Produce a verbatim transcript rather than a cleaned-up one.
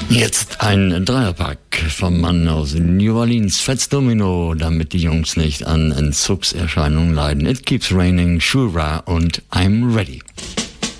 Jetzt ein Dreierpack vom Mann aus New Orleans, Fats Domino, damit die Jungs nicht an Entzugserscheinungen leiden. It Keeps Raining, Shura und I'm Ready.